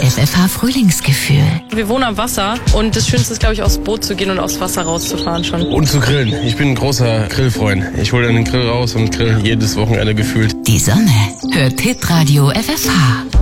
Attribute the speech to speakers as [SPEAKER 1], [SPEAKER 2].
[SPEAKER 1] FFH Frühlingsgefühl.
[SPEAKER 2] Wir wohnen am Wasser und das Schönste ist, glaube ich, aufs Boot zu gehen und aufs Wasser rauszufahren schon.
[SPEAKER 3] Und zu grillen. Ich bin ein großer Grillfreund. Ich hole dann den Grill raus und grill jedes Wochenende gefühlt.
[SPEAKER 1] Die Sonne hört Hitradio FFH.